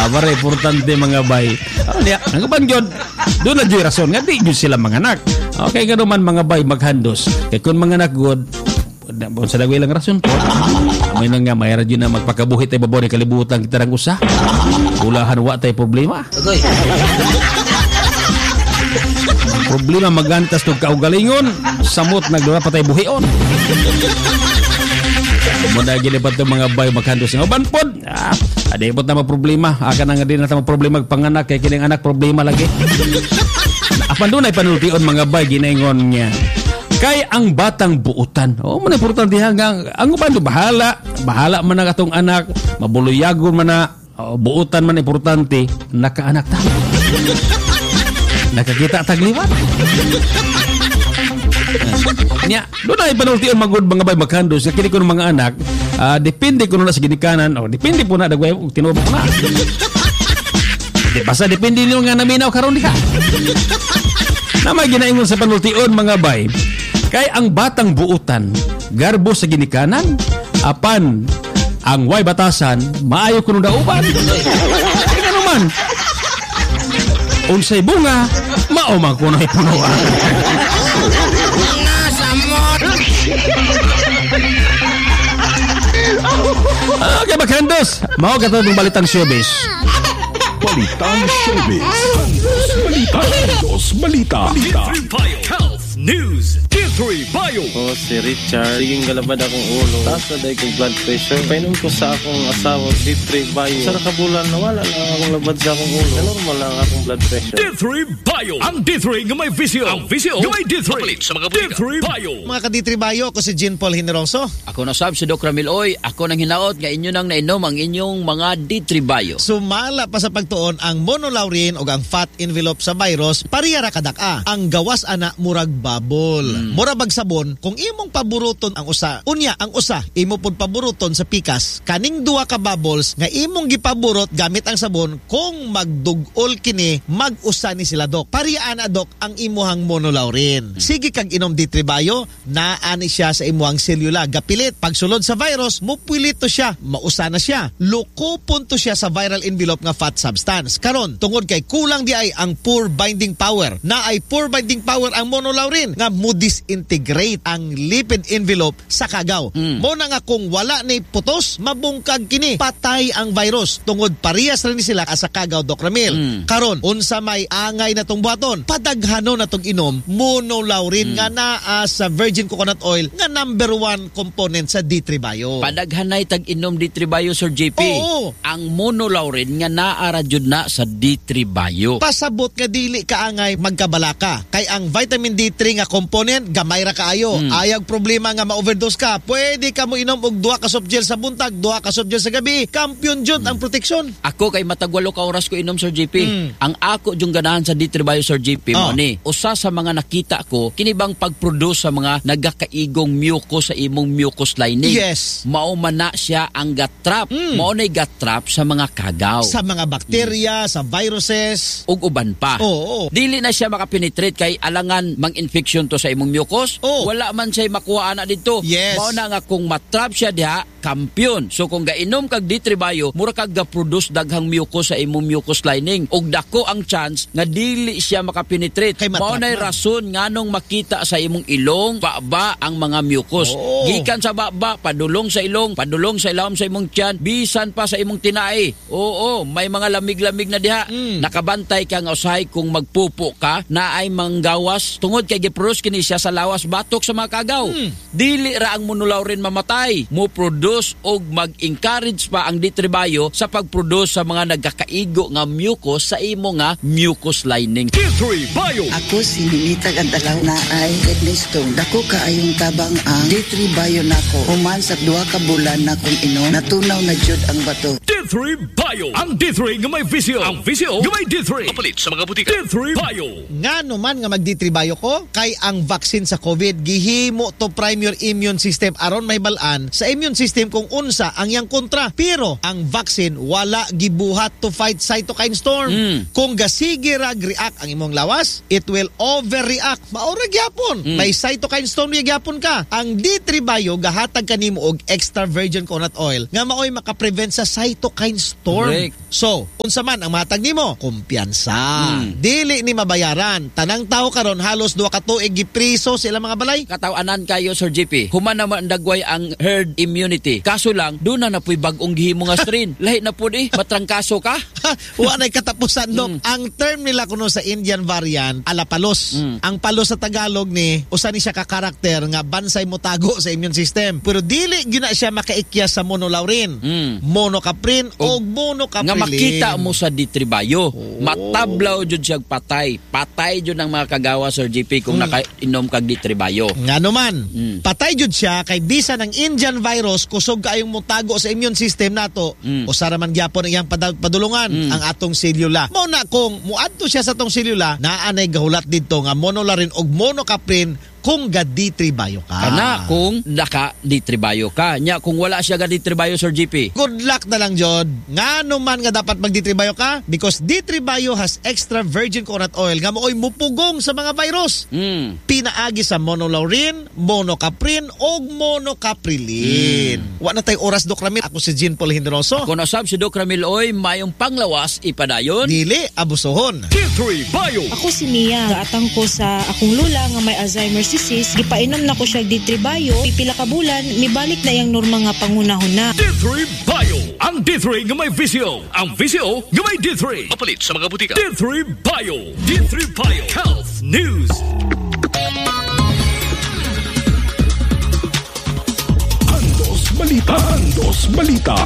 Para importante mga bay. Ang uban yun, doon na dyan rason nga, di yun sila mga anak. Okay, gano'n man mga bay maghandos. Kaya kung mga anak good, sa dagway lang rason po. May nang nga, may radyo na magpakabuhit ay babaw ni kalibutan kita ng usa. Ulahan wa tayo problema. Problema magantas to kaugalingon, samot nagdura pa tayo buhion. Muna ginipat ng mga bay maghandos ng uban po. Adi po na problema. Akan nga din na problema panganak kaya kining anak problema lagi. Apan doon ay panultion mga bay ginaingon niya. Kay ang batang buutan. Man importante hanggang ang uban do bahala man ang atong anak, mabuluyagon man na buutan man importante, nakaanak ta. Nakakita tagliwat. Nya, doon ay panultion magud mga bay maghandos kini kuno mga anak, depende kuno na sa ginikanan o depende po na dagway tinubo na. Di basta depende niyo nga naminaw karon diha. Na may ginaingon sa panultion mga bay. Kay ang batang buutan, garbo sa ginikanan, apan ang way batasan, maayo kuno dauban. Kaya naman, unsay bunga, maumang kuno ipunuan. Okay, maghandos. Mao ka itong balitang showbiz. Balitang showbiz. Balita. Health News. D3 Bio. Si Richard, siging galabad akong ulo. Taas na dahil kong blood pressure. Painom ko sa akong asawa, D3 Bio. Sa nakabulan, nawala lang akong labad sa akong ulo. Normal lang akong blood pressure. D3 Bio. Ang D3 nga may visio. Ang visio nga may D3. Papalit sa mga butika. D3 Bio. Mga ka-D3 Bio, ako si Jean Paul Hineroso. Ako na sab si Doc Ramil Oy. Ako nang hinaot nga inyo nang nainom ang inyong mga D3 Bio. Sumala pa sa pagtuon ang monolaurin o ang fat envelope sa virus, pariyara kadaka. Ang gawas ana murag babol. Murabag sabon, kung imong paburuton ang usa, unya ang usa, imo pud paburuton sa pikas, kaning duha ka bubbles nga imong gipaburot gamit ang sabon, kung magdugol kini, mag-usa ni sila Dok. Pariyaan na Dok ang imuhang monolaurin. Sige kag inom D3 Bio, naani siya sa imuhang selula. Gapilit, pagsulod sa virus, mupilit to siya, mausa na siya. Lukupon to siya sa viral envelope nga fat substance. Karon, tungod kay kulang di ay ang poor binding power. Na ay poor binding power ang monolaurin nga mo-disintegrate ang lipid envelope sa kagaw. Mo na nga kung wala ni putos, mabungkag kini, patay ang virus. Tungod parehas rin sila sa kagaw, Doc Ramil. Karon, unsa may angay na tong buhaton, padaghano na tong inom, monolaurin nga naa sa virgin coconut oil nga number 1 component sa D3 Bio. Padaghanay tag-inom D3 Bio, Sir JP. Oo. Ang monolaurin nga naara jud na sa D3 Bio. Pasabot nga dili kaangay magkabalaka. Kay ang vitamin D3 nga component, gamay ra kaayo. Ayag problema nga ma-overdose ka, pwede ka mo inom og 2 ka soft gel sa buntag, 2 ka soft gel sa gabi. Kampiyon jud ang proteksyon. Ako kay matagwalo ka oras ko inom, Sir JP. Ang ako jung ganahan sa D3 Bio, Sir JP, mo ni usa sa mga nakita ko kinibang pag-produce sa mga nagakaigong mucus sa imong mucus lining. Yes. Mao man na siya ang gut trap. Mao nay gut trap sa mga kagaw. Sa mga bakterya, sa viruses, ug uban pa. Oo. Dili na siya makapenetrate kay alangan mang-infection to sa imong mucus. Wala man siya makuha ana dito. Yes. Mao na nga kung matrap siya diha, kampiyon. So kung gainom kag D3 Bio, mura kag ga-produce daghang mucus sa imong mucus lining. Ug dako ang chance nga dili siya makapenetrate. Mao nay rason nganong makita sa imong ilong, baba ang mga mucus. Gikan sa baba, padulong sa ilong, padulong sa ilawom sa imong tiyan, bisan pa sa imong tinai. Oo, may mga lamig-lamig na diha. Nakabantay ka nga usahay kung magpupo ka na ay manggawas tungod kay giproduce kini siya sa lawas batok sa mga kagaw. Dili ra ang monolaurin mamatay, mo produce og mag-encourage pa ang D3 Bio sa pagproduce sa mga nagkakaigo nga mucus sa imo nga mucus lining. D3 Bio. Ako si Ninita Gandalaw na ay kidney stone. Dako kaayong tabang ang D3 Bio nako. Human sa 2 ka bulan na kung inom, natunaw na jud ang bato. D3 Bio. Ang D3 nga may visio. Ang visio nga may D3. Papalit sa mga butika. D3 Bio. Ngano man nga mag D3 Bio ko, kay ang vaccine sa COVID gihimo to prime your immune system aron may balaan sa immune system kung unsa ang yang kontra. Pero ang vaccine wala gibuhat to fight cytokine storm. Kung gasige ra react ang imong lawas, it will overreact. Maura gyapon. May cytokine storm gyapon ka. Ang D3 Bio gahatag kanimo og extra virgin coconut oil nga maoy makaprevent sa cytokine kain storm. Correct. So, unsa man ang matag nimo? Kumpiyansa. Dili ni mabayaran. Tanang tao karon halos 2 ka tuig gipriso sila mga balay. Katawanan kayo, Sir JP. Human naman dagway ang herd immunity. Kaso lang, doon na napoy bagong gihimo nga strain. Lahi na po matrangkaso ka. Wa na'y katapusan, Dok. Ang term nila kuno sa Indian variant, alapalos. Ang palos sa Tagalog ni, usa ni siya ka karakter nga bansay mo tago sa immune system. Pero dili gina siya makaikya sa monolaurin, monocaprin o monocaprilin. Nga makita mo sa D3 Bio. Matablaw jud siya patay. Patay jud ang mga kagawa, Sir JP, kung nakainom kag D3 Bio. Nga naman, patay jud siya kay bisa ng Indian virus kusog kaayong mutago sa immune system nato. O saraman gyapon iyang padulungan ang atong selula. Mao na kung muadto siya sa atong selula, naanay gahulat didto nga monolaurin og monocaprin kung ga D3 Bio ka. Kana kung naka D3 Bio ka. Nya kung wala siya ga D3 Bio, Sir JP. Good luck na lang, Jod. Nga naman nga dapat mag D3 Bio ka because D3 Bio has extra virgin coconut oil nga mooy mupugong sa mga virus. Pinaagi sa monolaurin, monocaprin o monocaprilin. Wa na tay oras, Doc Ramil. Ako si Jean Paul Hindroso. Kung nasab si Doc Ramil oy, mayong panglawas ipadayon. Dili abusohon. D3 Bio. Ako si Mia. Gaatang ko sa akong lula nga may Alzheimer's disease. Gipainom na ko siya D3 Bio. Pipila ka bulan, mibalik na yung norma nga pangunahon na. D3 Bio. Ang D3 nga may visyo. Ang visyo nga may D3. Mapalit sa mga butika. D3 Bio. D3 Bio. Health News. Andos Balita. Andos Balita.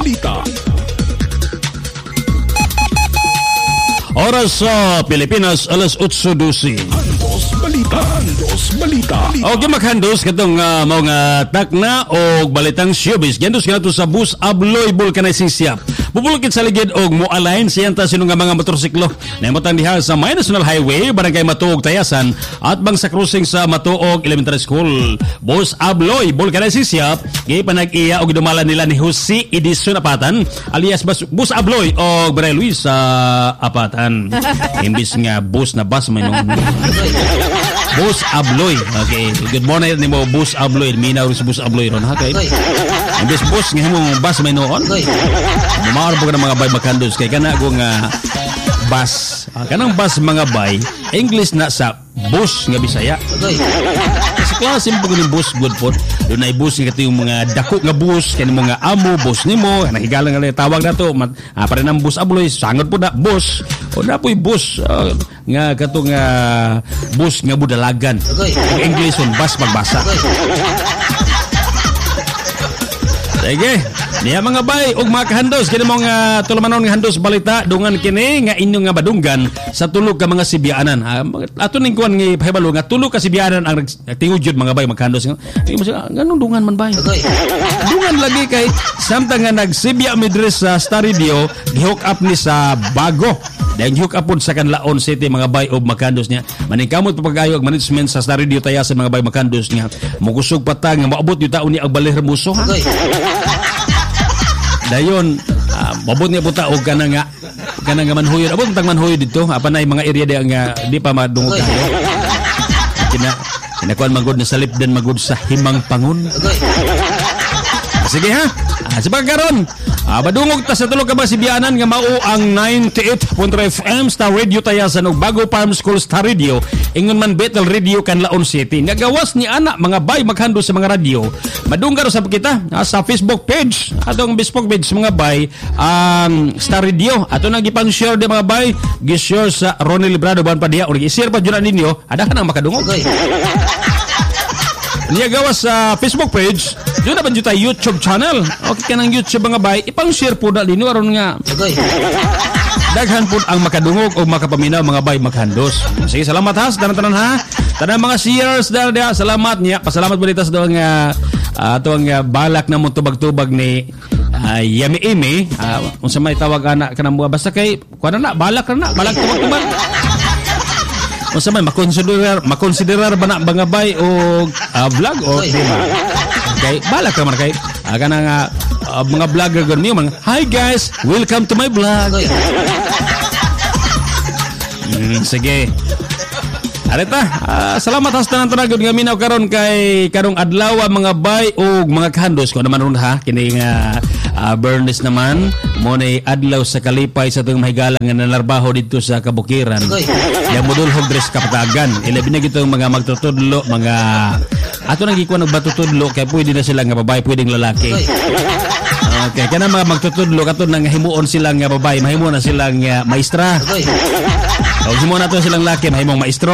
Oras sa Pilipinas, alas 8:12. Andos Balita. Okay, maghandos katong mga takna o balitang showbiz. Gandos ka na to sa bus Abloy Vulcanizing Siap. Bubulukit sa ligid og mo-align siyanta sino nga mga motorsiklo. Naimutang diha sa May National Highway, Barangay Matuog, Tayasan at bang sa crossing sa Matuog Elementary School. Bus Abloy Vulcanizing Siap, gipanag-iya og dumalan nila ni Jose Edison Apatan alias Bus Abloy o Bray Luis sa Apatan. Imbis nga bus na bus may nung Bus Abloy. Okay. Good morning ni mo Bus Abloy. Minaw rin sa Bus Abloy ron. Okay. Imbis bus nga mo bus may noon. Mamaar po ka ng mga bay makandos kay kana ko nga bus. Kanang bus mga bay English na sa bus nga Bisaya. Sa klase mo ng bus good po. Doon ay bus nga yung mga dako nga bus kani mga amo bus nimo nahigalang nga tawag na to para nang Bus Abloy sangod po na bus o na po'y bus nga kato nga bus nga budalagan. English on bus magbasa. Sige, niya mga bay ug mga kahandos kini mga tulumanon nga handos balita dungan kini nga inyong nga badunggan sa tulog ka mga Sibianan. Ato ning kuan nga pahibalo nga tulog ka Sibianan ang tingod jud mga bay magkahandos. Nganong dungan man bay? Dungan lagi kay samtang nga nagsibya midre sa Star Radio, gihook up ni sa Bago. Dahil hook up sa Canlaon City mga bay og makandos niya. Maningkamot pa pag-ayo og management sa Star Radio Tayasan mga bay makandos niya. Mugusog patang nga maabot yung taon ni Agbaler Hermoso. Dayon, mabot niya puta og kana nga manhuyod. Abot tang manhuyod dito. Apa na mga area dia nga di pa madungog kayo. Kinakuan magod na salip din magod sa Himang Pangun. Sige ha. Sa pagkaroon, badungog ta sa tulog ka ba Sibianan nga mao ang 98.3 FM Star Radio Tayasan ug Bago Farm School Star Radio ingon man Bethel Radio Canlaon City. Nagawas ni ana mga bay maghando sa mga radio. Madunggar sa kita sa Facebook page atong Facebook page mga bay Star Radio. Ato nang gipang-share di mga bay, gi-share sa Ronnie Librado ban pa diha ug i-share pa jud ninyo ada ka nang makadungog. Niya gawas sa Facebook page, doon na ba dito YouTube channel? Okay ka ng YouTube mga bay, ipang-share po na ninyo aron nga. Daghan po ang makadungog o makapaminaw mga bay maghandos. Sige, salamat ha, tanan ha. Tanan mga shares dahil salamat niya. Pasalamat po dito sa doon nga atong balak na mo tubag-tubag ni Yami Amy. Kung sa may tawag anak ka na mga basta kay, kuha na balak tubag-tubag. O sa may makonsiderar ba na mga bay o vlog o di ba? Okay, balak ka man kay kana nga mga vlogger gud niyo mga hi guys, welcome to my vlog. Sige. Arita, salamat sa tanan tunagod nga minaw karon kay karong adlaw mga bay ug mga kahandos ko naman ron ha kini nga Bernice naman mo na adlaw sa kalipay sa itong mahigalang nga nalarbaho dito sa Kabukiran. Yang modulhog dress kapatagan. Ilabi na gitong mga magtutudlo, mga ato nang gikuan og batutudlo kay pwede na sila nga babae, pwedeng lalaki. Okay, kana mga magtutudlo kato nang himuon sila nga babae, mahimo na sila nga maestra. O himo na to silang lalaki, mahimong maestro.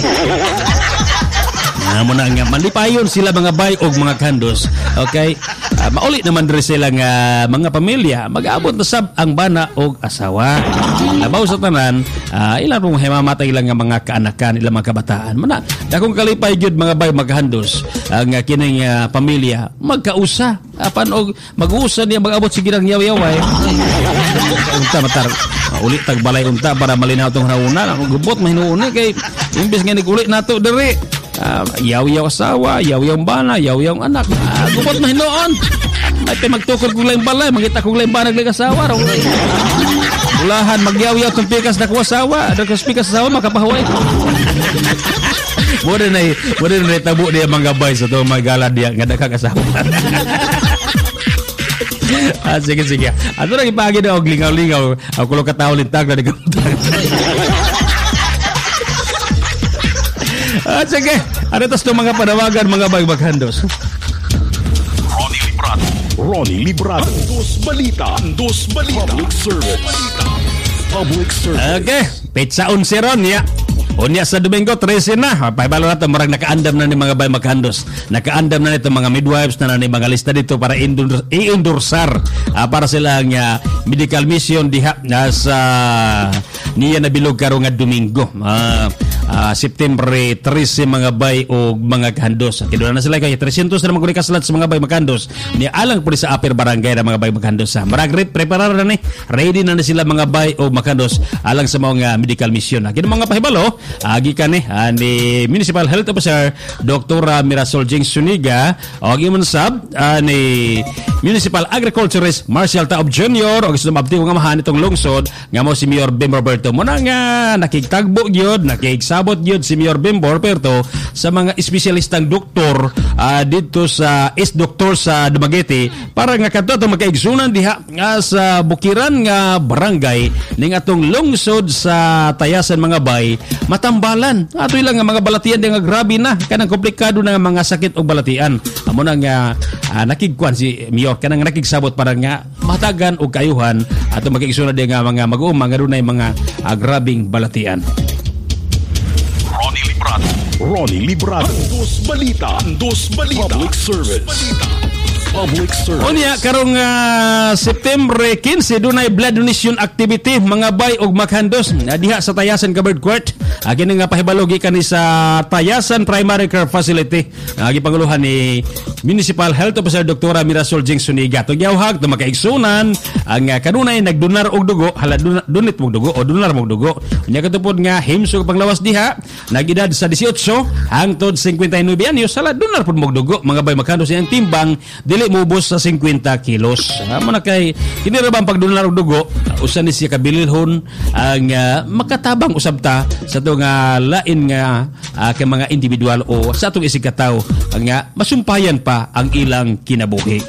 Muna nga malipayon sila mga bay og mga kandos. Okay? Mauli naman diri sila nga mga pamilya mag-aabot na sab ang bana og asawa. Labaw sa tanan, ilang pong himamatay lang nga mga kaanakan, ilang mga kabataan. Mana, dakong kalipay gyud mga bay maghandos ang kining pamilya magkausa. Apan og mag-usa niya mag-abot sige nang yaw-yaway. Unta matar. Uli tag balay unta para malinaw tong hauna. Gubot mahinuon kay imbes nga nigulit nato diri. Yaw-yaw asawa, yaw-yaw bana, yaw-yaw anak. Gupot na hinoon. Ay magtukod kong laing balay, magita kong laing bana naglang asawa. Ulahan, magyaw-yaw itong pikas na kong asawa. Dagkas pikas asawa, makapahuay. Muna na tabo niya mga bay sa itong magala niya nga nakakasawa. Sige. Ato na ipagi na og lingaw-lingaw. Ako lang katao lintag na nagkutang. Sige, ano tas itong mga panawagan, mga baghandos? Ronnie Librado. Andos Balita. Public service. Okay, pizza 11 ron, ya. Unya sa Domingo, 13 na. Pahibalo na ito, marang nakaandam na ni mga bay maghandos. Nakaandam na nito mga midwives na ni mga lista dito para i-endorsar para silang medical mission diha sa niya nabilog karong nga Domingo. September 13 mga bay o mga kandos. Kidula na sila kay 300 na mga kaslat sa mga bay magkandos. Ni alang po sa upper barangay na mga bay magkandos. Marag prepare na ni. Ready na sila mga bay o magkandos alang sa mga medical mission. Kino mga pahibalo, agi ka ni Municipal Health Officer Dr. Mirasol Jing Suniga o agi man sab ni Municipal Agriculturist Marcial Taob Jr. o gusto mabti ko nga mahan itong lungsod nga mo si Mayor Bim Roberto. Muna nga nakigtagbo gyud, sabot yun si Mayor Bimbo Roberto sa mga espesyalistang doktor dito sa doktor sa Dumaguete para nga kadto magkaigsunan diha sa Bukiran nga barangay ning atong lungsod sa Tayasan mga bay matambalan. Ato ilang nga mga balatian nga grabe na kanang komplikado na nga mga sakit og balatian. Amo na nga nakigkuan si Mayor kanang nakigsabot para nga matagan og kayuhan ato magkaigsunan diha nga mga mag-uuma nga dunay mga grabing balatian. Ronnie Librado. Andos Balita. Public service. Unya karong September 15 dunay blood donation activity mga bay og maghandos diha sa Tayasan Covered Court. Kini nga pahibalo gikan ni sa Tayasan Primary Care Facility. Gipanguluhan ni Municipal Health Officer Dr. Mirasol Jing Suniga. Tugyawhag to makaigsunan ang kanunay nagdonar og dugo, hala donate og dugo o donar og dugo. Unya katupod nga himsog panglawas diha nagedad sa 18 hangtod 59 anyos hala donar pud og dugo mga bay maghandos ang timbang dili mubos sa 50 kilos. Amo na kay kini ra bang pagdonar og dugo usa ni siya kabilihon ang makatabang usab ta sa to nga lain nga kay mga individual o sa atong isig katawo nga masumpayan pa ang ilang kinabuhi.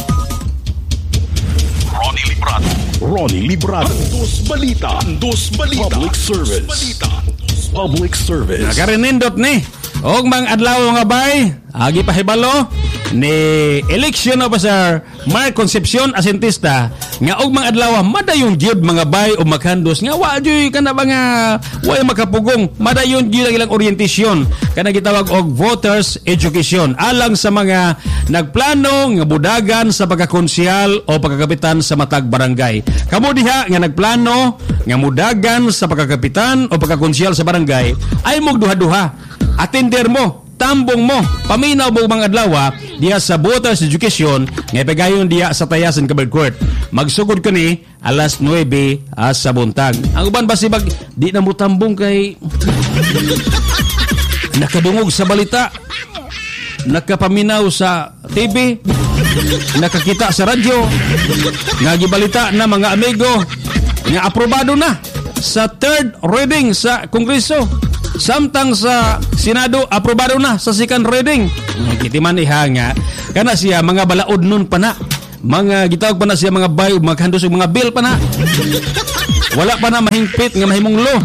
Ronnie Librado. Andos Balita. Public service. Nagarinindot ni og mga adlaw nga bay agi pahibalo ni Election Officer Mark Concepcion Asentista nga og mga adlaw madayon gyud mga bay o maghandos nga wa joy kana ba nga way makapugong madayon gyud ang ilang orientasyon kana gitawag og voters education alang sa mga nagplano nga budagan sa pagkakonsyal o pagkakapitan sa matag barangay. Kamo diha nga nagplano nga mudagan sa pagkakapitan o pagkakonsyal sa barangay ay mog duha-duha. Attender mo, tambong mo, paminaw mo mga adlaw diya sa voters education nga pagayon diya sa Tayasan Covered Court. Magsugod ko ni alas 9 sa buntag. Ang uban ba sibag di na mo tambong kay nakadungog sa balita, nakapaminaw sa TV, nakakita sa radyo, nga gibalita na mga amigo nga aprobado na sa third reading sa Kongreso. Samtang sa Senado, aprobado na sa second reading. Kitiman iha nga, kana siya mga balaod nun pa na. mga gitawag pa na siya mga bay, maghandos og mga bill pa na. Wala pa na mahingpit nga mahimong lo.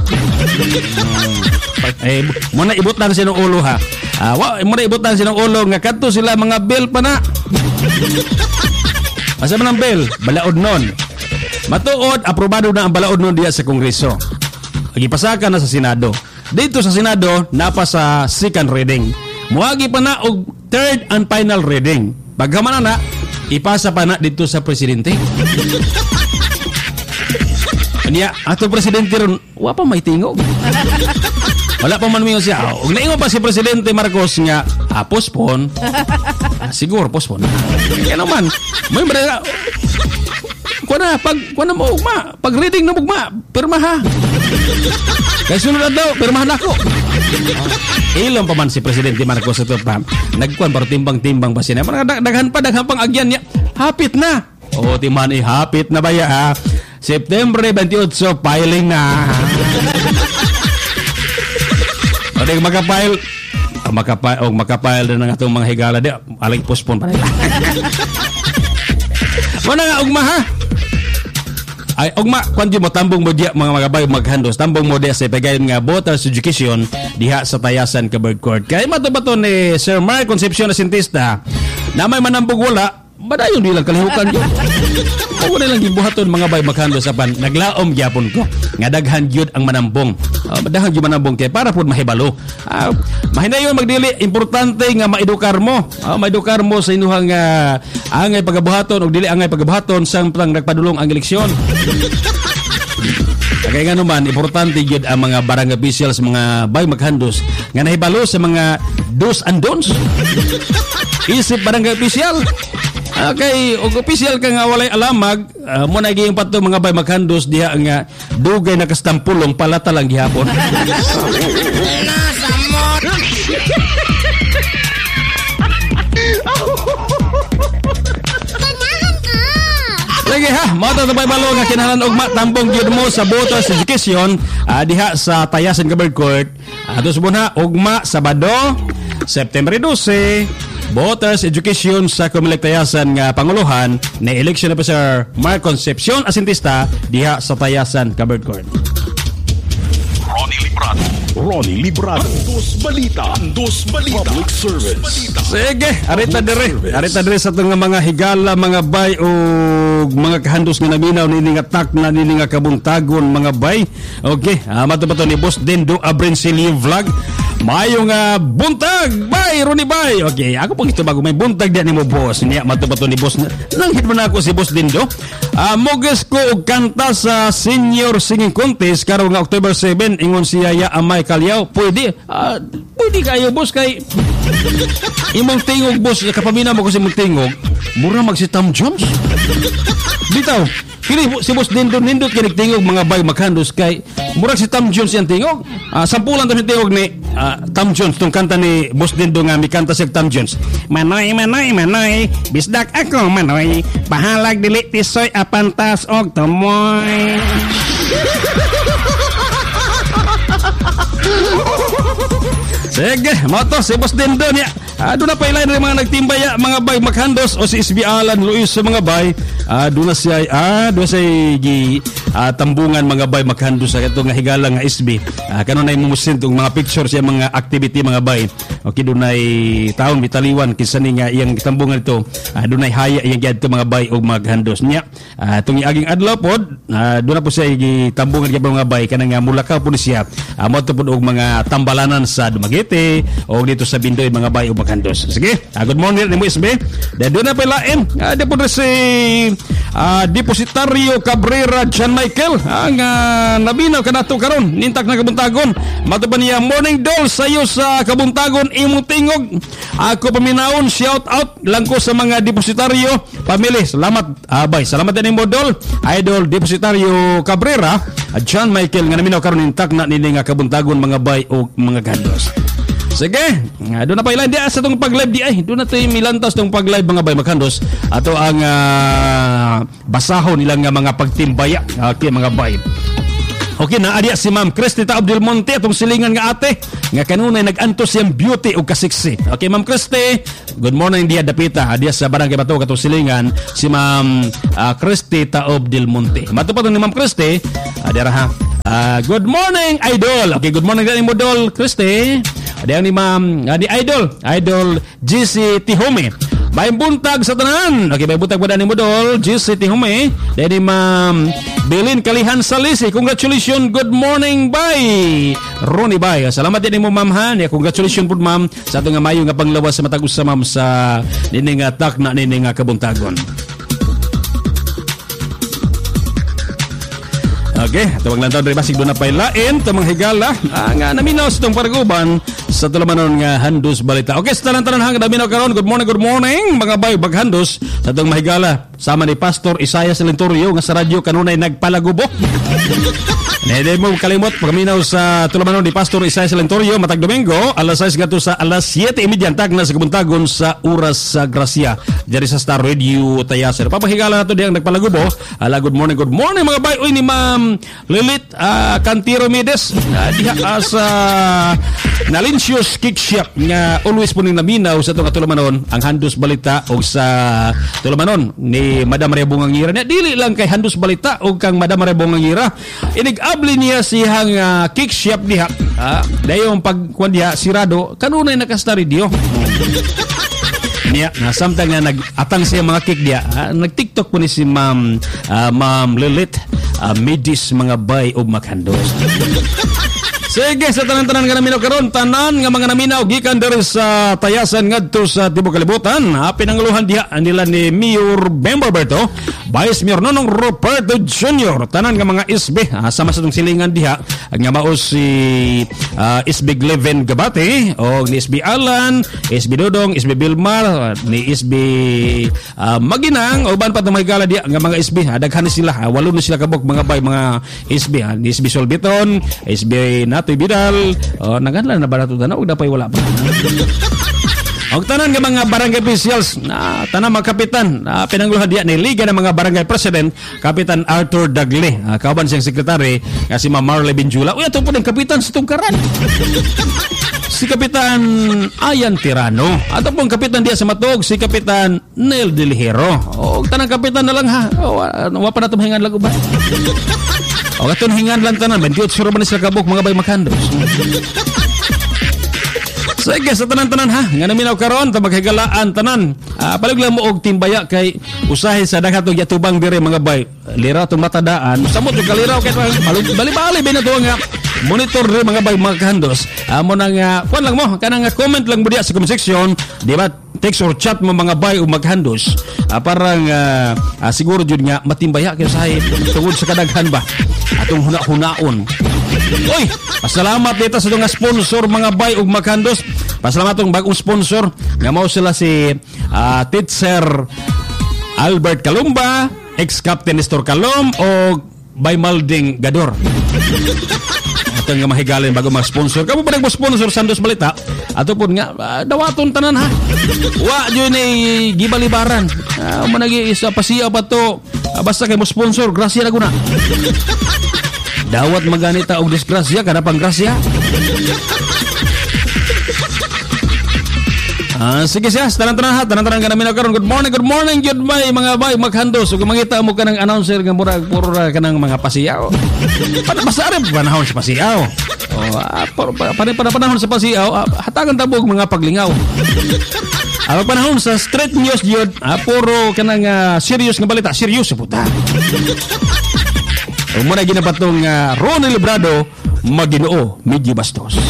Muna ibutan siya ng ulo ha. Muna ibutan siya ng ulo nga kadto sila mga bill pa na. Asa man ang bill? Balaod nun. Matuod, aprobado na ang balaod nun diya sa Kongreso. Agipasaka na sa Senado. Dito sa Senado, napa sa second reading. Muagi pa na og third and final reading. Pagkaman na, ipasa pa na dito sa Presidente. Kanya, ato Presidente ron, wala pa may tingog. Wala pa man mingo siya. Ug naingon pa si Presidente Marcos nga, postpone. Siguro postpone. Kaya naman, may mga kuana mo ugma, pag reading na ugma, pirma ha. Kaya sunod na daw, pirmahan ako. Ilong pa man si Presidente Marcos ito pa. Nagkuan para timbang-timbang pa siya. Daghan pang agyan niya. Hapit na. O, timan hapit na ba ya ha? September 28, filing na. O, di makapile na ng atong mga higala. Di, aling postpone pa nila. Wala nga, ugma ha? Ay, ugma, kung mo tambong mo diya mga magabay maghandos, tambong mo diya sa pagayon nga voters education diha sa Tayasan Covered Court. Kaya matubato ni Sir Mark Concepcion Asintista na may manambog wala, badayon nilang kalihukan yun. O nilang gibuhaton mga bay maghandos apan naglaom gyapon ko nga daghan gyud ang manambong. Daghan gyud manambong kay para pud mahibalo. Mahinayon magdili importante nga maedukar mo. Maedukar mo sa inyong angay pagabuhaton ug dili angay pagabuhaton samtang nagpadulong ang eleksyon. Kaya nga naman, importante yun ang mga barangay officials, mga bay maghandos nga nahibalo sa mga do's and don'ts. Isip barangay official. Okay, og official ka nga walay alamag, mo naging pato mga bay maghandos diha nga dugay nakastampulong palata lang gihapon. Sige ha, mata tabay balo nga kinahanglan og matambong gyud mo sa voters education diha sa Tayasan Covered Court. Ato subon ha, ugma Sabado, September 12, voters education sa Comelec Tayasan nga panguluhan ni Election Officer Mark Concepcion Asintista diha sa Tayasan Covered Court. Ronnie Librado. Dos Balita. Public Service. Sige, arita dire sa itong mga higala, mga bay o mga kahandos nga naminaw nini nga tak na nini nga kabuntagon mga bay. Okay, matubato ni Boss Dindo Abrencilio Vlog. Mayong buntag, bay, Ronnie bay. Okay, ako pang ito bago may buntag diyan ni mo boss. Niya matubato ni Boss. Nanghit mo na ako si Boss Dindo. Moges ko og kanta sa Senior Singing Contest karong nga October 7 ingon siya ya Amay Kalyaw. Pwede kayo boss kay imong tingog boss kapamina mo ko si imong tingog mura mag si Tom Jones. Bitaw kini si Boss Dindo nindot kini tingog mga bay maghandos kay mura si Tom Jones yang tingog. Sampulan to si tingog ni Tom Jones tong kanta ni Boss Dindo nga mikanta si Tom Jones. Manoy bisdak ako manoy pahalag dili tisoy apantas og tumoy. Sige, moto si Boss Dindo niya. Doon na pa ilan rin mga nagtimbaya, mga bay maghandos o si SB Alan Luis sa mga bay. Doon na siya, tambungan mga bay maghandos sa ito nga higala nga SB. Kanon na imusin itong mga pictures siya, mga activity mga bay. Okay, doon na taon bitaliwan kinsa ni nga iyang tambungan ito. Doon na haya iyang gyad ito mga bay o maghandos niya. Itong aging adlaw po, doon na po siya tambungan kaya mga bay. Kanang Mulakaw po siya. Moto po og mga tambalanan sa Dumaguete o dito sa Bindoy mga bay o maghandos. Sige, good morning ni mo SB. Doon na palain. Doon po si Depositario Cabrera John Michael ang nabinaw kanato karon nintak na kabuntagon. Matuban niya morning doll sayo sa kabuntagon imong tingog. Ako paminaon shout out lang ko sa mga depositaryo pamili. Salamat bay. Salamat din mo doll. Idol Depositario Cabrera John Michael nga naminaw karon nintak na nini nga kabuntagon mga bay o mga gandos. Sige, doon na pa ilan di sa itong pag-live di ay. Doon na tayo milantas itong pag-live mga bay maghandos. Ato ang basahon nilang mga pagtimbaya. Okay mga bay. Okay na, adya si Ma'am Christy Taob del Monte, atong silingan nga ate, nga kanunay nag-antos siyang beauty o kasiksi. Okay, Ma'am Christy, good morning diya dapita, adya sa Barangay Bato, katong silingan, si Ma'am Christy Taob del Monte. Matupad ni Ma'am Christy, adya raha. Good morning, Idol. Okay, good morning din mo, Idol Christy. Adya ni Ma'am, ni Idol GC Tihome. May buntag sa tanan. Okay, may buntag pa ni Modol, GC Tihome. Dahil ni Ma'am Bilin Kalihan Salisi. Congratulations, good morning, bye. Ronnie, bye. Salamat din mo, Ma'am Han. Congratulations po, Ma'am, sa ito nga mayo nga panglawas sa matagos sa Ma'am sa nining tak na nining kabuntagon. Okay, tawag lang taon rin basig doon na pa'y lain, tamang higala, nga naminaw sa itong paraguban sa tulamanon nga Handus Balita. Okay, sa tanan-tanan hanggang naminaw karon. Good morning, mga bay, baghandus sa itong mahigala. Sama ni Pastor Isaiah Salentorio nga sa radyo kanunay nagpalagubo. Hindi mo kalimot, pagminaw sa tulamanon ni Pastor Isaiah Salentorio, matag Domingo, alas 6 gato sa alas 7:30 tag na sa kabuntagon sa Oras sa Gracia. Diyari sa Star Radio Tayaser. Papahigala na ito diyang nagpalagubo. Good morning mga bay. Uy, ni Ma'am Lilith Cantiro Mides diha sa Nalincious Kick Shop nga always po ning naminaw sa itong tulamanon ang Handus Balita o sa tulamanon ni Madam Maria Bungangira. Dili lang kay Handus Balita o kang Madam Maria Bungangira, inigabli niya siyang kick shop diha. Dayon pagkuan diha sirado kanunay nakasta radio. Niya, samtang nga nag-atang siya mga kick diya, nag-TikTok po ni si Ma'am Lilith Midis mga bay o makhandos. Sige, sa tanan-tanan nga naminaw karon, tanan nga mga naminaw gikan diri sa Tayasan ngadto sa Tibuok Kalibutan. Pinanguluhan diha nila ni Mayor Bemberberto, Vice Mayor Nonong Roberto Jr. Tanan nga mga SB sama sa tong silingan diha nga mao si SB Gleven Gabate o ni SB Alan, SB Dodong, SB Bilmar, ni SB Maginang o ban pa mahigala diha nga mga SB. Daghan sila, walo na sila kabok mga bay mga SB. Ni SB Solbiton, SB Natoy Bidal, naganlan na ba nato tanaw dapay wala pa. Og tanan nga mga barangay officials, tanan mga kapitan, pinanguluhan diya ni Liga ng mga barangay president, Kapitan Arthur Dagle, kauban siyang sekretary nga si Ma'am Marley Binjula. Uy, ato po ng kapitan sa tungkaran. Si Kapitan Ayan Tirano. Ato pong kapitan diya sa Matog, si Kapitan Nel Delihero. Og tanan kapitan na lang ha. Wa pa nato mahingan lago ba? O aton hingan lang tanan 28 sura man sila kabuk mga bay makhandos. Sige, sa tanan-tanan ha, nga naminaw karon ta maghigalaan tanan. Palig lang mo og timbaya kay usahay sa daghang yatubang dire mga bay. Lira tong matadaan, samot yung kaliraw kay bali-bali ba na to nga monitor dire mga bay makhandos. Amo nang kuan lang mo kanang comment lang mo diya sa comment section, di ba? Text or chat mo mga bay o maghandos parang siguro jud nga matimbaya kay usahay tungod sa kadaghan ba atong huna-hunaon. Oy, pasalamat dito sa mga sponsor mga bay ug maghandos. Pasalamat tong bagong sponsor nga mao sila si Teacher Albert Calumba, ex-captain Nestor Calom o Bay Malding Gador. Ato nga mahigalin bago mag-sponsor. Kamo pa nag-sponsor Sandos Balita. Ato po nga dawaton tanan ha. Wa yun ay gibalibaran. Managi isa pasiya pa to. Basta kay mo sponsor, grasya na guna. Dawat maganita og disgrasya kada pang grasya. Sige siya, tanan-tanan ka namin karon. Good morning, good bye mga bay maghandos. Ug mangita mo kanang announcer nga murag puro kanang mga pasiyaw. Pasarip panahon sa pasiyaw. Panahon sa pasiyaw, hatagan tabog mga paglingaw. Ang panahon sa street news yun, puro kanang serious nga balita, serious puta. Muna ginapatong Ronnie Librado, Maginoo, medyo bastos.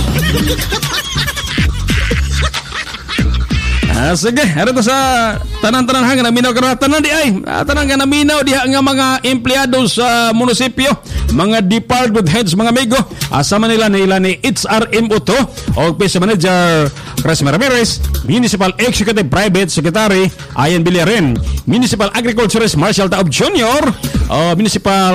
Sige, arito sa tanan-tanan hang naminaw karon tanan di ay. Tanan nga naminaw diha nga mga empleyado sa munisipyo, mga department heads, mga amigo. Asama nila ni HRM2 o Office Manager Chris Ramirez, Municipal Executive Private Secretary Ayan Biliaren, Municipal Agriculturist Marshall Taob Jr., Municipal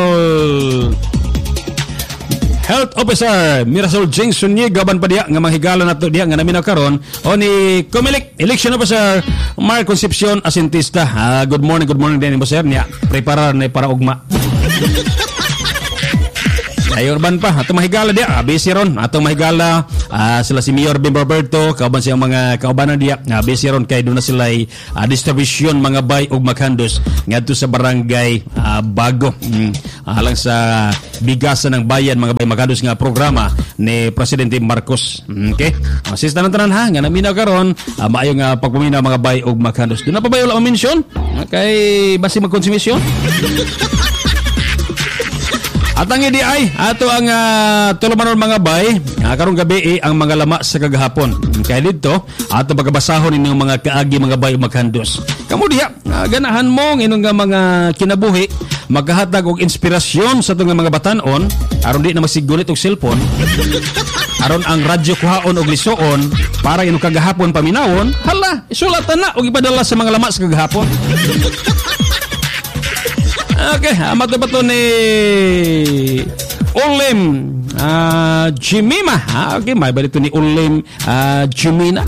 Health Officer Mirasol Jameson ni gaban pa diya nga mahigala nato diya nga naminaw karon o ni Comelec Election Officer Mar Concepcion Asintista. Good morning din mo sir niya. Prepare na para ugma. Ay urban pa atong mahigala dia busy ron atong mahigala sila si Mayor Ben Roberto kauban siyang mga kaubanan dia busy ron kay doon na sila distribution mga bay ug maghandos ngadto sa barangay Bago alang sa bigasan ng bayan mga bay maghandos nga programa ni Presidente Marcos. Okay, assist na tanan ha nga naminaw karon maayo nga pagpaminaw mga bay ug maghandos. Doon na pa ba wala mention kay basi magkonsumisyon. At ang IDI, ato ang tulumanon mga bay, karong gabi ang mga lama sa kagahapon. Kaya dito, ato pagkabasahon inyong mga kaagi mga bay maghandos. Kamu diya, ganahan mo ng inyong mga kinabuhi, magkahatag og inspirasyon sa itong mga batanon, aron di na masigulit og cellphone, aron ang radyo kuhaon og lisuon, para inyong kagahapon paminawon, hala, isulatan na og ipadala sa mga lama sa kagahapon. Okay, mato ni Ulim Jimima. Okay, may balito ni Ulim Jimina.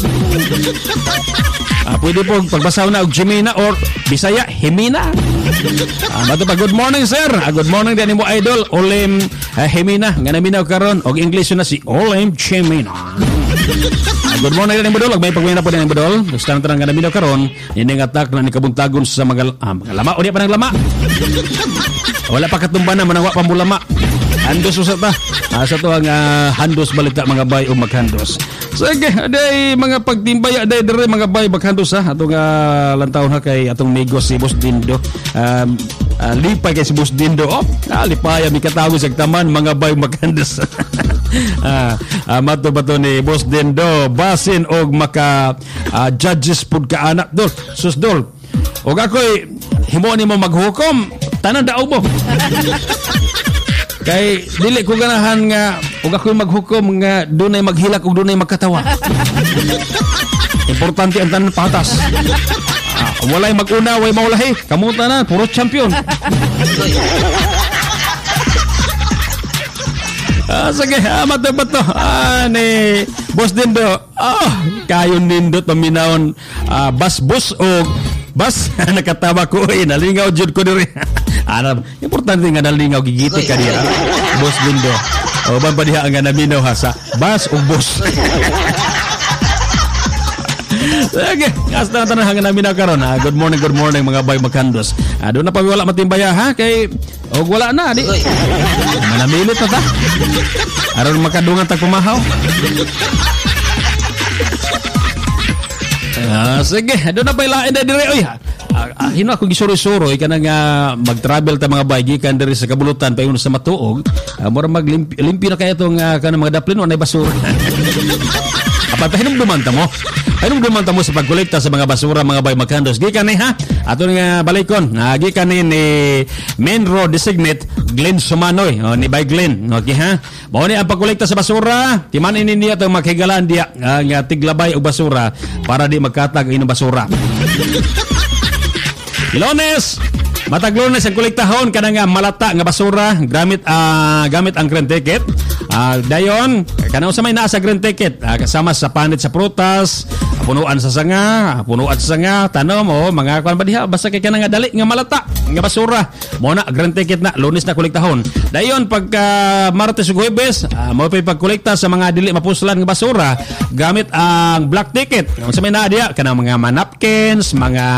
Pwede po pagbasaw na og Jimina or Bisaya Himina. Mato pa good morning sir. Good morning din mo idol Ulim Himina. Nga naminaw karon og English na si Ulim Jimina. Good morning din Budol. May pagmina po din Budol. Gusto na nga naminaw karon ining attack na ni kabuntagon sa mga lama o di pa nang lama. Wala pa katumban na manangwa pa mo lama. Handos usap ta. Sa to ang handos balita mga bay o maghandos. Sige, aday mga pagtimbay aday dire mga bay maghandos ha. Atong lantawon ha kay atong negos si Boss Dindo. Lipay kay si Boss Dindo. Lipay mi katawag sa taman mga bay maghandos. Mato ba to ni Boss Dindo basin og maka judges pud ka anak dol. Sus dol. Og ako'y himo nimo maghukom tanan daw mo. Kay dili ko ganahan nga ug ako'y maghukom nga dunay maghilak ug dunay magkatawa. Importante ang tanan patas. Walay mag-una, way maulahi. Kamuta na, puro champion. Sige, bato. Ni Boss Dindo. Kayon nindot paminawon bas-bus o bas nakatawa ko nalingaw jud ko diri. Importante nga nalingaw gigiti ka diha. Boss Dindo. O ba diha nga naminaw ha sa bus o bus. Sige, hasta na tanang namin na karon. Good morning mga bay maghandos. Doon na pa wala matimbaya ha kay wala na di. Manamilit na ta. Aron makadungan tag pumahaw. Sige, doon na pa ilain na dire oy. Hino ako gisuroy-suroy kanang mag-travel ta mga bay gikan diri sa kabulutan payon sa Matuog. Mura maglimpyo na kay itong kanang mga daplin o nay basura. Pahinom dumanta mo. Pahinom dumanta mo sa pagkolekta sa mga basura mga bay maghandos. Gikan ni ha. Ato nga balikon. Gikan ni Main Road Designate Glenn Sumanoy. Ni Bay Glenn. Okay ha. Mao ni ang pagkolekta sa basura. Timan ini niya itong makigalaan diya nga tiglabay o basura para di magkatag inyong basura. Ilones! Matag Lunes ang kolektahon kanang malata nga basura gamit ang green ticket. Dayon kanang sa may naa sa green ticket kasama sa panit sa prutas, punuan sa sanga, tanom o mga kuan ba diha basta kay kanang dali nga malata nga basura. Mo na green ticket na Lunes na kolektahon. Dayon pagka Martes ug Huwebes mao pay pagkolekta sa mga dili mapuslan nga basura gamit ang black ticket. Sa may naa diha kanang mga napkins, mga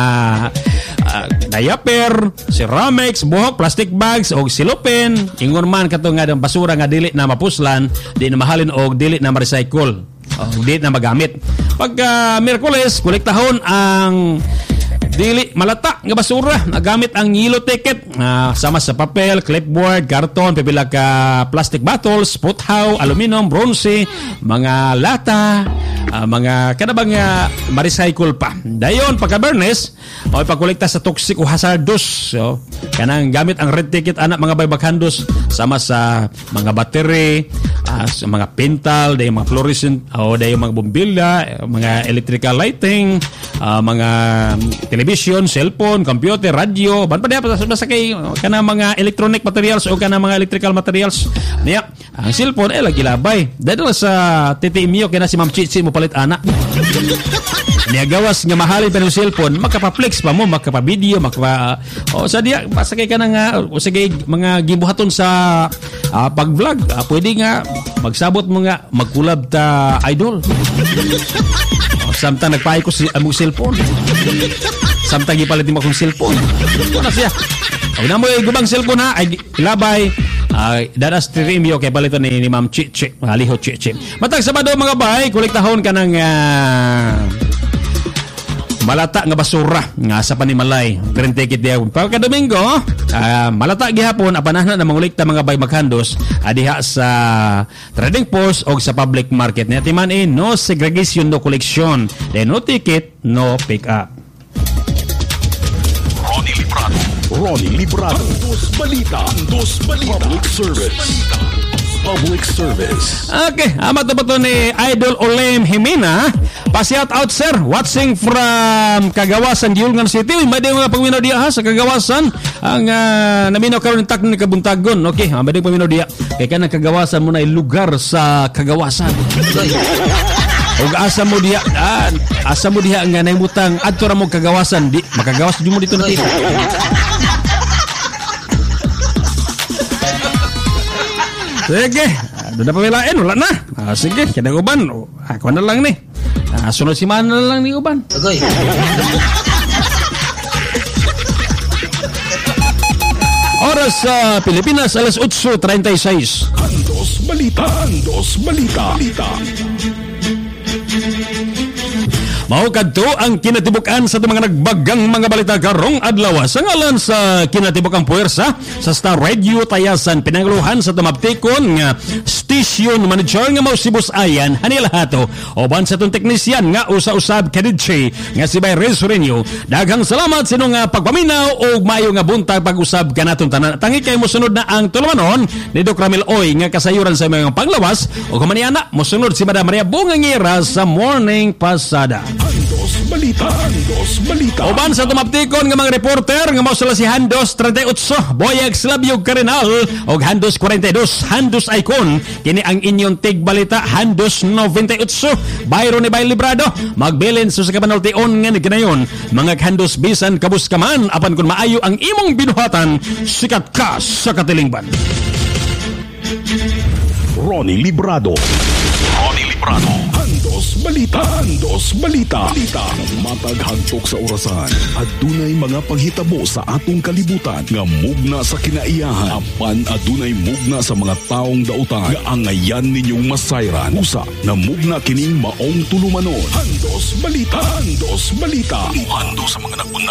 diaper, ceramics, buhok, plastic bags o silupin. Ingon man kato nga ng basura nga dili na mapuslan, di na mahalin o dili na ma-recycle o dili na magamit. Pagka Miyerkules, kolektahon ang dili malata nga basura gamit ang yellow ticket sama sa papel, clipboard, karton, pipila ka plastic bottles, puthaw, aluminum, bronze, mga lata, mga kanabang ma-recycle pa. Dayon pagka Bernes o pagkolekta sa toxic o hazardous. So, kanang gamit ang red ticket anak mga bay maghandos sama sa mga battery, mga pintal, dayo mga fluorescent o dayo mga bombilya, mga electrical lighting, mga television, cellphone, computer, radio, ban pa diha basta kay kana mga electronic materials o kana mga electrical materials niya. Ang cellphone lagi labay. Dahil sa TTMO kina si Ma'am Chichi mo palit anak. Niya gawas nga mahalin pa ng cellphone, makapaplex pa mo, makapa-video, sa diya, basta kay ka na nga, o sige, mga gibuhaton sa pag-vlog, pwede nga, magsabot mo nga, magkulab ta idol. Samtang nagpahay ko among cellphone. Samtang ipalit mo akong cellphone. Ito na siya. Huwag na mo gubang cellphone ha, ay ilabay. Dadas Trimio kay balito ni Ma'am Chichi, Liho Chichi. Matag Sabado mga bay, kolektahon ka ng malata nga basura nga sa Panimalay. Green ticket diya. Pagka Domingo, malata gihapon apanahna na mangolekta mga bay maghandos diha sa trading post o sa public market. Niya timan no segregation, no collection. Then no ticket, no pick up. Ronnie Librado. Dos Balita. Public service. Okay, amat ba to ni Idol Olem Jimena? Pa-shout out sir, watching from Kagawasan, Diulngan City. May di nga pagminaw diya ha sa Kagawasan. Ang naminaw karon tak ni Kabuntagon. Okay, may di pagminaw diya. Kay kanang Kagawasan mo na lugar sa Kagawasan. Og asa mo diha nga naimutang adto ra mo Kagawasan, di makagawas di mo dito na dito. Sige, doon na pamilain, wala na. Sige, kada uban, ako na lang ni. Sunod si Mana na lang ni uban. Agoy. Oras sa Pilipinas, alas 8:36. Andos Balita. Mao kadto ang kinatibukan sa mga nagbagang mga balita karong adlaw. Sa ngalan sa kinatibukang puwersa sa Star Radio Tayasan, pinanguluhan sa tumaptikon nga station manager nga mao si Boss Ayan Hanilahato oban sa tong teknisyan nga usa-usab kadidche nga si Bay Resurenyo. Daghang salamat sa inyong pagpaminaw o maayo nga buntag pag-usab kanaton tanan. Tangi kay mosunod na ang tulumanon ni Doc Ramil Oy nga kasayuran sa mga panglawas o kumaniana mosunod si Madam Maria Bungangira sa Morning Pasada. Andos Balita. Uban sa tumaptikon nga mga reporter nga mao sila si Handos 38, Boyag Slabyog Carinal og Handos 42, Handos Icon. Kini ang inyong tigbalita Handos 98. Bayro ni Bay Librado magbilin sa kabanultion nga ni kinayon mga Handos bisan kabus ka man apan kun maayo ang imong binuhatan sikat ka sa katilingban. Ronnie Librado. Andos Balita. Matag hagtok sa orasan at dunay mga paghitabo sa atong kalibutan nga mugna sa kinaiyahan apan adunay mugna sa mga taong dautan nga angayan ninyong masayran usa na mugna kining maong tulumanon. Andos Balita. Uhando sa mga naguna